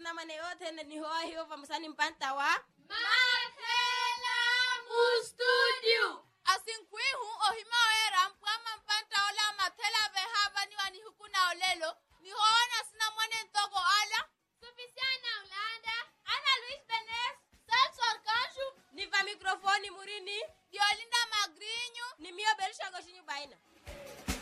na mane yote ni hoa hiyo pamusani mpanta wa